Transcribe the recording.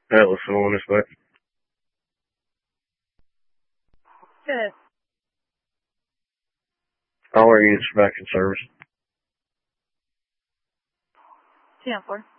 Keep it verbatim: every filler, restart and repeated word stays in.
That was going this way. Good. All our units are back in service. ten four.